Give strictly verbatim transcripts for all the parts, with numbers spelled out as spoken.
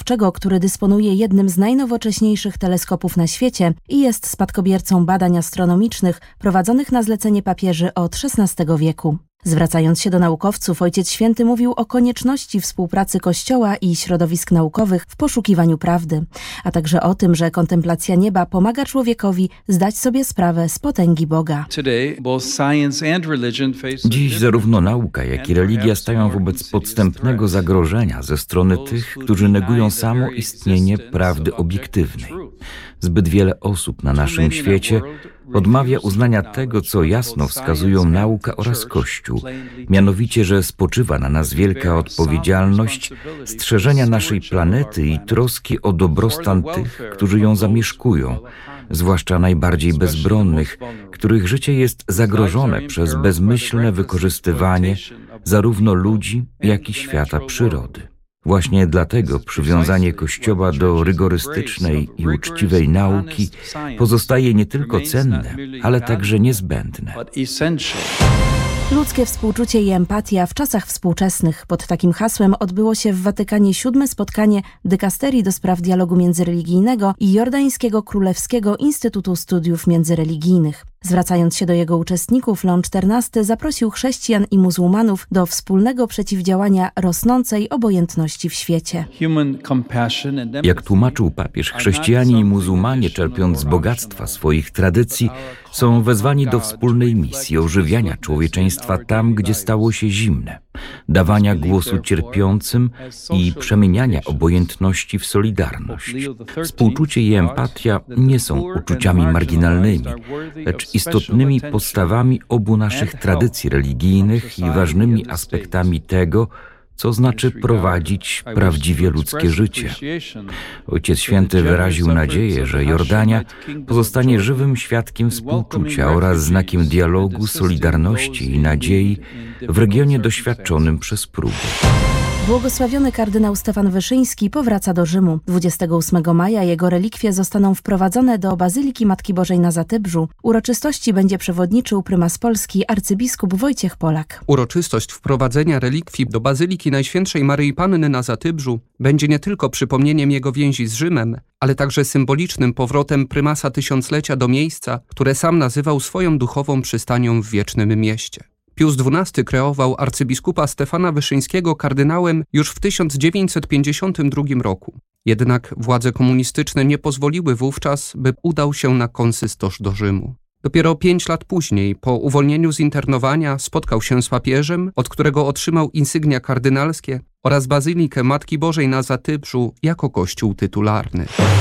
badawczego, który dysponuje jednym z najnowocześniejszych teleskopów na świecie i jest spadkobiercą badań astronomicznych prowadzonych na zlecenie papieży od szesnastego wieku. Zwracając się do naukowców, Ojciec Święty mówił o konieczności współpracy Kościoła i środowisk naukowych w poszukiwaniu prawdy, a także o tym, że kontemplacja nieba pomaga człowiekowi zdać sobie sprawę z potęgi Boga. Dziś zarówno nauka, jak i religia stają wobec podstępnego zagrożenia ze strony tych, którzy negują samo istnienie prawdy obiektywnej. Zbyt wiele osób na naszym świecie odmawia uznania tego, co jasno wskazują nauka oraz Kościół, mianowicie, że spoczywa na nas wielka odpowiedzialność strzeżenia naszej planety i troski o dobrostan tych, którzy ją zamieszkują, zwłaszcza najbardziej bezbronnych, których życie jest zagrożone przez bezmyślne wykorzystywanie zarówno ludzi, jak i świata przyrody. Właśnie dlatego przywiązanie Kościoła do rygorystycznej i uczciwej nauki pozostaje nie tylko cenne, ale także niezbędne. Ludzkie współczucie i empatia w czasach współczesnych. Pod takim hasłem odbyło się w Watykanie siódme spotkanie dykasterii do spraw dialogu międzyreligijnego i Jordańskiego Królewskiego Instytutu Studiów Międzyreligijnych. Zwracając się do jego uczestników, Leon czternasty zaprosił chrześcijan i muzułmanów do wspólnego przeciwdziałania rosnącej obojętności w świecie. Jak tłumaczył papież, chrześcijanie i muzułmanie, czerpiąc z bogactwa swoich tradycji, są wezwani do wspólnej misji ożywiania człowieczeństwa tam, gdzie stało się zimne, dawania głosu cierpiącym i przemieniania obojętności w solidarność. Współczucie i empatia nie są uczuciami marginalnymi, lecz istotnymi podstawami obu naszych tradycji religijnych i ważnymi aspektami tego, co znaczy prowadzić prawdziwie ludzkie życie. Ojciec Święty wyraził nadzieję, że Jordania pozostanie żywym świadkiem współczucia oraz znakiem dialogu, solidarności i nadziei w regionie doświadczonym przez próby. Błogosławiony kardynał Stefan Wyszyński powraca do Rzymu. dwudziestego ósmego maja jego relikwie zostaną wprowadzone do Bazyliki Matki Bożej na Zatybrzu. Uroczystości będzie przewodniczył prymas Polski arcybiskup Wojciech Polak. Uroczystość wprowadzenia relikwii do Bazyliki Najświętszej Maryi Panny na Zatybrzu będzie nie tylko przypomnieniem jego więzi z Rzymem, ale także symbolicznym powrotem prymasa tysiąclecia do miejsca, które sam nazywał swoją duchową przystanią w wiecznym mieście. Pius dwunasty kreował arcybiskupa Stefana Wyszyńskiego kardynałem już w tysiąc dziewięćset pięćdziesiątym drugim roku. Jednak władze komunistyczne nie pozwoliły wówczas, by udał się na konsystosz do Rzymu. Dopiero pięć lat później, po uwolnieniu z internowania, spotkał się z papieżem, od którego otrzymał insygnia kardynalskie oraz Bazylikę Matki Bożej na Zatybrzu jako kościół tytularny.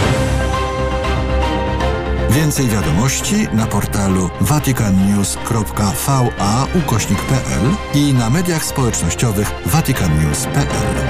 Więcej wiadomości na portalu vaticannews kropka va ukośnik pe el i na mediach społecznościowych vaticannews kropka pe el.